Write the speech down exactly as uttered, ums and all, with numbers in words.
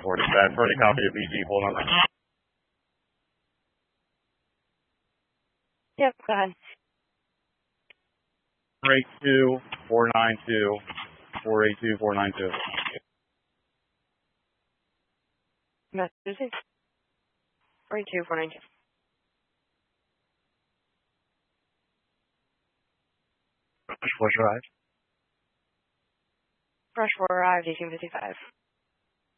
for dispatch. For the copy of B G, hold on. Yep, go ahead. four eight two, four nine two, four eight two, four nine two. Message. four eight two, four nine two. Flush arrived. Rush four arrived, eighteen fifty-five.